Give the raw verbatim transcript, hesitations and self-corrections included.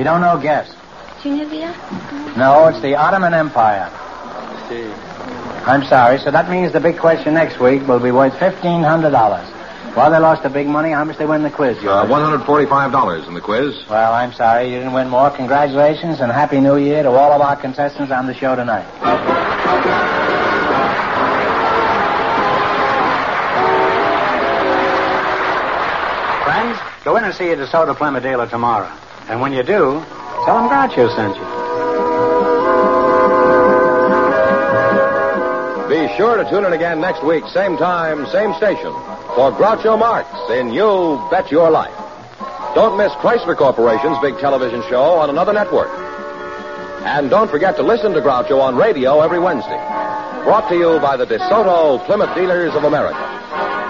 you don't know, guess. Tunisia? No, it's the Ottoman Empire. See. I'm sorry. So that means the big question next week will be worth fifteen hundred dollars. Well, they lost the big money. How much they win the quiz, George? Uh, one hundred forty-five dollars in the quiz. Well, I'm sorry. You didn't win more. Congratulations and Happy New Year to all of our contestants on the show tonight. Friends, go in and see a DeSoto Plymouth dealer tomorrow. And when you do, tell them Groucho sent you. Be sure to tune in again next week, same time, same station, for Groucho Marx in You Bet Your Life. Don't miss Chrysler Corporation's big television show on another network. And don't forget to listen to Groucho on radio every Wednesday. Brought to you by the DeSoto Plymouth Dealers of America.